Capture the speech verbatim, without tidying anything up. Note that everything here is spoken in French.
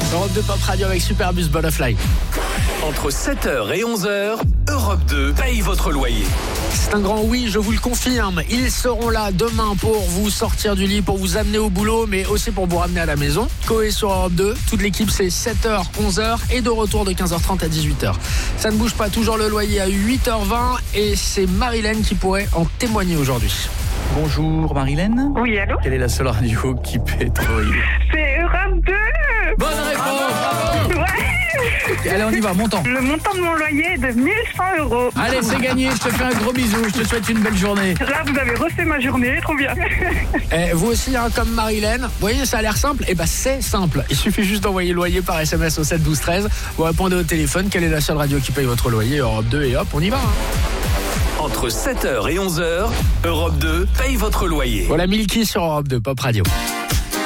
Europe deux Pop Radio avec Superbus Butterfly. Entre sept heures et onze heures, Europe deux paye votre loyer. C'est un grand oui, je vous le confirme. Ils seront là demain pour vous sortir du lit, pour vous amener au boulot, mais aussi pour vous ramener à la maison. Coé sur Europe deux. Toute l'équipe, c'est sept heures, onze heures et de retour de quinze heures trente à dix-huit heures. Ça ne bouge pas, toujours le loyer à huit heures vingt et c'est Marilène qui pourrait en témoigner aujourd'hui. Bonjour Marilène. Oui, allô? Quelle est la seule radio qui paie ton loyer? C'est Europe deux. Bonne réponse, bravo. Ouais. Allez, on y va, montant. Le montant de mon loyer est de mille cent euros. Allez, c'est gagné, je te fais un gros bisou, je te souhaite une belle journée. Là, vous avez refait ma journée, trop bien. Eh, vous aussi, hein, comme Marilène, vous voyez, ça a l'air simple. Eh ben, c'est simple. Il suffit juste d'envoyer le loyer par S M S au sept douze treize. Vous répondez au téléphone, quelle est la seule radio qui paye votre loyer? Europe deux et hop, on y va. Hein. Entre sept heures et onze heures, Europe deux paye votre loyer. Voilà Milky sur Europe deux Pop Radio.